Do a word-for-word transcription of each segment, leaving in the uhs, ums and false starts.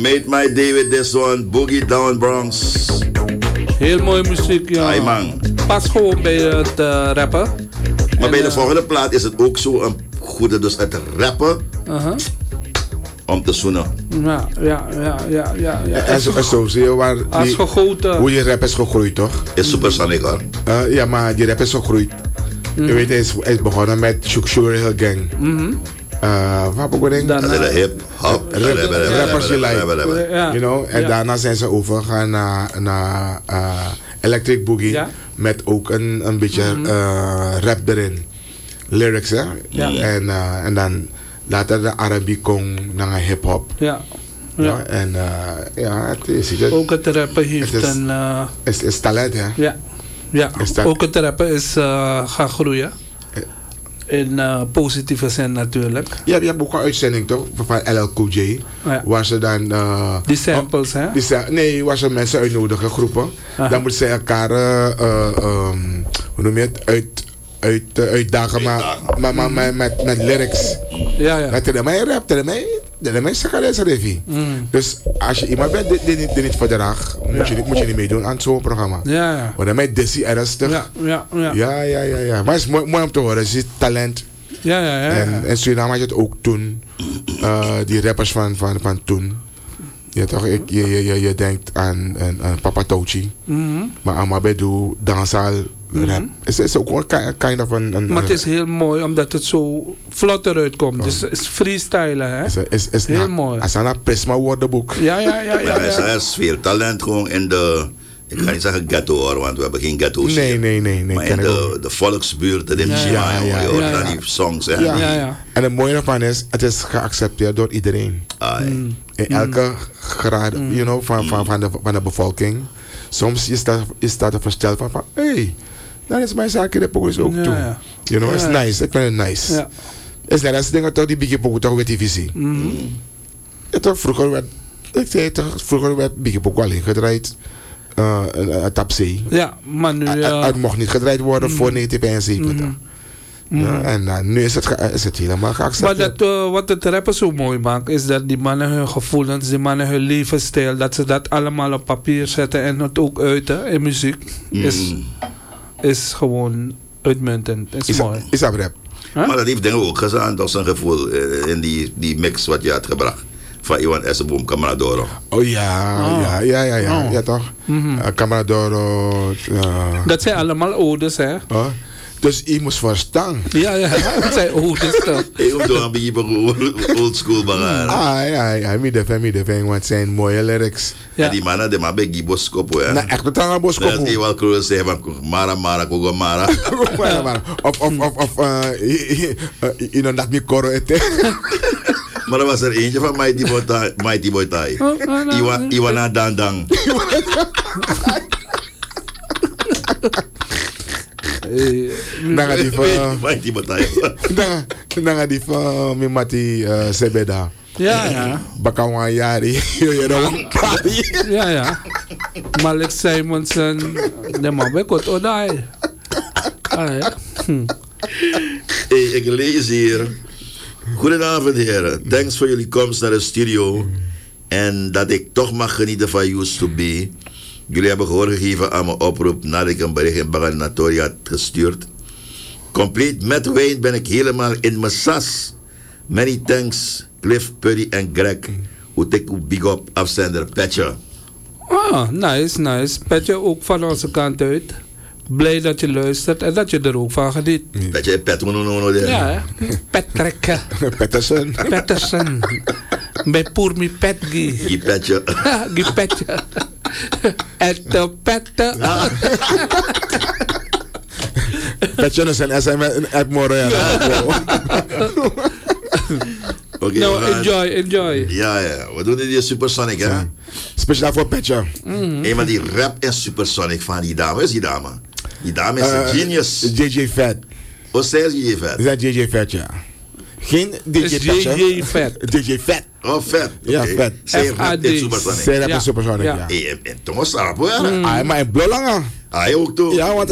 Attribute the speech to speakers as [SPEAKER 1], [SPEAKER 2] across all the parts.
[SPEAKER 1] made my day with this one. Boogie Down Bronx.
[SPEAKER 2] Heel mooie muziek, ja.
[SPEAKER 1] Ai, man.
[SPEAKER 2] Pas gewoon bij het uh, rappen.
[SPEAKER 1] Maar
[SPEAKER 2] en,
[SPEAKER 1] bij de
[SPEAKER 2] uh,
[SPEAKER 1] volgende plaat is het ook zo een goede, dus het rappen
[SPEAKER 2] uh-huh.
[SPEAKER 1] om te zoenen.
[SPEAKER 2] Ja, ja, ja, ja, ja. ja.
[SPEAKER 3] En zo, zo zie je waar die, hoe die rap is gegroeid, toch?
[SPEAKER 1] Is Supersonic hoor.
[SPEAKER 3] Uh, ja, maar die rap is gegroeid. Mm. Je weet, hij is, hij is begonnen met Shook Sugar Hill Gang.
[SPEAKER 2] Mm-hmm.
[SPEAKER 3] Uh, wat heb ik denk?
[SPEAKER 1] Dat is een hip hop.
[SPEAKER 3] Rappers je like. You know? En
[SPEAKER 2] ja.
[SPEAKER 3] daarna zijn ze overgegaan naar, naar uh, Electric Boogie. Ja. Met ook een, een beetje mm-hmm. uh, rap erin. Lyrics, hè?
[SPEAKER 2] Ja.
[SPEAKER 3] En, uh, en dan later de R en B kon naar hip hop.
[SPEAKER 2] Ja.
[SPEAKER 3] Ja. Ja. En uh, ja, het is het,
[SPEAKER 2] ook het rappen heeft
[SPEAKER 3] het is,
[SPEAKER 2] een... Uh,
[SPEAKER 3] is, is talent, hè?
[SPEAKER 2] Ja. Ja.
[SPEAKER 3] Ta-
[SPEAKER 2] ook het rappen is uh, gaan groeien. In uh, positieve zin natuurlijk.
[SPEAKER 3] Ja, je hebt ook een uitzending toch? Van L L Cool J.
[SPEAKER 2] Ja.
[SPEAKER 3] Waar ze dan... Uh,
[SPEAKER 2] die samples,
[SPEAKER 3] oh,
[SPEAKER 2] hè?
[SPEAKER 3] Die sa- nee, waar ze mensen uitnodigen, groepen. Aha. Dan moeten ze elkaar... Uh, uh, um, hoe noem je het? Uit, uit, uh, uitdagen, maar, maar, maar met, met, met lyrics.
[SPEAKER 2] Ja, ja.
[SPEAKER 3] Dat er mij rap, er mij... Dat is een revie.
[SPEAKER 2] Mm.
[SPEAKER 3] Dus als je iemand bent die, die, die niet verdraagt, ja. moet, je niet, moet je niet meedoen aan zo'n programma.
[SPEAKER 2] Ja, ja.
[SPEAKER 3] Want dan ben je dissie ernstig.
[SPEAKER 2] Ja, ja, ja.
[SPEAKER 3] Ja, ja, ja, ja. Maar het is mooi, mooi om te horen. Je ziet talent.
[SPEAKER 2] Ja, ja, ja.
[SPEAKER 3] En in Suriname had je het ook toen. Uh, die rappers van, van, van toen. Ja, toch, ik, je, je, je, je denkt aan, aan, aan Papa Touchy. Mm-hmm. Maar Amabedu, Dansal, mm-hmm. rap. Het is ook wel een kind of een... een
[SPEAKER 2] maar het is heel mooi omdat het zo vlot eruit komt. Oh. Dus het is freestylen, hè?
[SPEAKER 3] Is, is, is
[SPEAKER 2] heel
[SPEAKER 3] na,
[SPEAKER 2] mooi.
[SPEAKER 3] Als een Prisma woordenboek.
[SPEAKER 2] Ja, ja, ja. ja, ja.
[SPEAKER 1] Er is veel talent gewoon in de... Ik ga niet zeggen ghetto hoor, want we hebben geen ghetto's.
[SPEAKER 3] Nee, nee, nee, nee.
[SPEAKER 1] Maar in de, de volksbuurt, de
[SPEAKER 2] ja,
[SPEAKER 1] ja,
[SPEAKER 2] ja,
[SPEAKER 1] ja, je hoort
[SPEAKER 2] ja,
[SPEAKER 1] dan
[SPEAKER 2] ja.
[SPEAKER 1] die songs. Hè?
[SPEAKER 3] Ja.
[SPEAKER 2] Ja, ja.
[SPEAKER 3] En het mooie ervan is, het is geaccepteerd door iedereen.
[SPEAKER 1] Mm.
[SPEAKER 3] In elke graad, mm. you know, van, van, van, de, van de bevolking. Soms is dat, is dat een verstel van, van hé, hey, dat is mijn zaak in de pokus ook
[SPEAKER 2] ja,
[SPEAKER 3] toe.
[SPEAKER 2] Ja.
[SPEAKER 3] You know,
[SPEAKER 2] ja.
[SPEAKER 3] it's nice, ik vind het nice.
[SPEAKER 2] Ja.
[SPEAKER 3] Is net als dingen toch die biggie pokus toch weer T V C.
[SPEAKER 2] Mm.
[SPEAKER 3] Ja, toch, vroeger werd, ik zei toch, vroeger werd biggie pokus alleen gedraaid. Uh, een, een tap C.
[SPEAKER 2] Ja, maar nu... Uh,
[SPEAKER 3] het, het mocht niet gedraaid worden mm. voor negentien vijfenzeventig. Mm.
[SPEAKER 2] Mm.
[SPEAKER 3] Ja, en uh, nu is het, ge- is het helemaal geaccepteerd.
[SPEAKER 2] Maar dat, uh, wat het rappen zo mooi maakt, is dat die mannen hun gevoelens, die mannen hun levensstijl, dat ze dat allemaal op papier zetten en het ook uiten in muziek, mm. is, is gewoon uitmuntend. Is,
[SPEAKER 3] is
[SPEAKER 2] mooi.
[SPEAKER 3] A, is dat rap?
[SPEAKER 1] Huh? Maar dat heeft dingen ook gezien, dat is een gevoel uh, in die, die mix wat je had gebracht. Van Iwan Essenboom, Camaradoro.
[SPEAKER 3] Oh ja, oh. ja, ja, ja, ja,
[SPEAKER 2] oh.
[SPEAKER 3] ja toch?
[SPEAKER 2] Mm-hmm.
[SPEAKER 3] Uh, Camaradoro. Uh.
[SPEAKER 2] Dat zijn allemaal odes, hè?
[SPEAKER 3] Uh. Dus je moest verstaan.
[SPEAKER 2] Ja, ja, dat zijn odes toch?
[SPEAKER 1] Ik moet toch een beetje old school bagage.
[SPEAKER 3] Ah, ja, ja, midden van midden van, want het zijn mooie lyrics.
[SPEAKER 1] Ja. En die mannen, die maar bij Gibos kopo, hè?
[SPEAKER 3] Nou, echt totaal een boskopo.
[SPEAKER 1] Dat is wel kroos zeggen van Mara, Mara, Kogo, Mara.
[SPEAKER 3] Of, of, of, of, je know, dat me koro ete.
[SPEAKER 1] Maar er was er eentje van Mighty Boy Tai. Mighty Boy Tai. Iwa, Iwana Dan Dan.
[SPEAKER 3] Nanga di fa.
[SPEAKER 1] Mighty Boy Tai.
[SPEAKER 3] Nanga di fa mi mati sebeda.
[SPEAKER 2] Ja, ja.
[SPEAKER 3] Bakawan yari. Je know.
[SPEAKER 2] Ja, ja. Malik Simonson. De man bij kot odai. Ah, ja. Hm.
[SPEAKER 1] Hey, ik lees hier. Goedenavond heren, thanks voor jullie komst naar de studio en dat ik toch mag genieten van Used to Be. Jullie hebben gehoor gegeven aan mijn oproep nadat ik een bericht in Baganatory had gestuurd. Compleet met Wayne ben ik helemaal in mijn sas. Many thanks Cliff, Purdy en Greg. Hoe tik u big up afzender Petje.
[SPEAKER 2] Ah, nice, nice. Petje ook van onze kant uit. Blij dat je luistert en dat je er ook van geniet.
[SPEAKER 1] Petje, Pet, no, no, no,
[SPEAKER 2] ja, Patrick.
[SPEAKER 3] Patterson.
[SPEAKER 2] Patterson. Bij Poermi Petgi.
[SPEAKER 1] Gie Petje.
[SPEAKER 2] Gie Petje. Ette Pette.
[SPEAKER 3] Petje is een S M uit Morel.
[SPEAKER 1] Okay,
[SPEAKER 2] no, enjoy, enjoy.
[SPEAKER 1] Ja, ja. We doen dit in Supersonic, hè? Ja.
[SPEAKER 3] Speciaal voor Petje.
[SPEAKER 1] Mm-hmm. Hey, maar die rap in Supersonic van die dame, is die dame? Die dame is uh, een genius.
[SPEAKER 3] J J Fat.
[SPEAKER 1] Wat zei J J Fat?
[SPEAKER 3] Is dat J J Fat, ja. Geen D J
[SPEAKER 2] Fat. J J Fat.
[SPEAKER 3] J J Fat.
[SPEAKER 1] Oh, Fat.
[SPEAKER 3] Ja, Fat.
[SPEAKER 1] Zij rap in Supersonic.
[SPEAKER 3] Zij rap in Supersonic, ja.
[SPEAKER 1] Hey, en Thomas Sarap, hoor.
[SPEAKER 3] Ah, maar in Blolanga.
[SPEAKER 1] Ah, je ook toe.
[SPEAKER 3] Ja, want...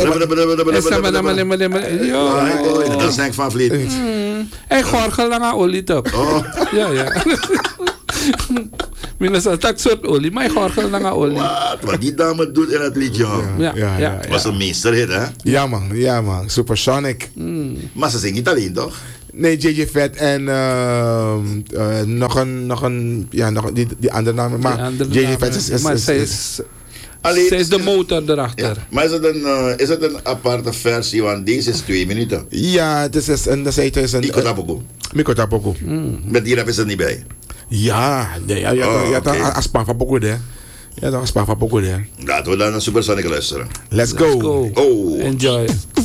[SPEAKER 1] Dat is Henk van Vliet.
[SPEAKER 2] En gorgel lang aan olie toch?
[SPEAKER 1] Oh.
[SPEAKER 2] Ja, ja. Minus dat soort olie. Maar je gorgel naar olie.
[SPEAKER 1] Wat? Wat die dame doet in het liedje. hoor.
[SPEAKER 2] Ja, ja, ja.
[SPEAKER 1] Dat was een meesterhit, hè?
[SPEAKER 3] Ja man, ja man. Supersonic.
[SPEAKER 1] Maar ze zingt niet alleen, toch?
[SPEAKER 3] Nee, J J Vet en ehm, eh, nog een, nog een, ja, nog die, die andere naam. Maar
[SPEAKER 2] Die andere
[SPEAKER 3] J J
[SPEAKER 2] namen.
[SPEAKER 3] Vet is, is,
[SPEAKER 2] Maar
[SPEAKER 3] is,
[SPEAKER 2] zij
[SPEAKER 3] is-
[SPEAKER 2] is,
[SPEAKER 1] Alleen,
[SPEAKER 2] zij is de
[SPEAKER 1] is-
[SPEAKER 2] motor erachter.
[SPEAKER 1] Ja. Maar is het, een, eh, is het een aparte versie? Want deze is twee minuten.
[SPEAKER 3] ja, het is, is een, dat is een,
[SPEAKER 1] Ik kan dat ook.
[SPEAKER 3] Miko Tapoko.
[SPEAKER 1] Met die rap is er niet bij.
[SPEAKER 3] Ja, nee, ja, ja,
[SPEAKER 1] Oh,
[SPEAKER 3] ja, ja,
[SPEAKER 1] oké.
[SPEAKER 3] ja, Aspan van Poko de. Ja, dat is Aspan van Poko de.
[SPEAKER 1] Laten we dan naar Supersonic luisteren.
[SPEAKER 3] Let's
[SPEAKER 2] Let's
[SPEAKER 3] go.
[SPEAKER 2] go.
[SPEAKER 1] Oh.
[SPEAKER 2] Enjoy.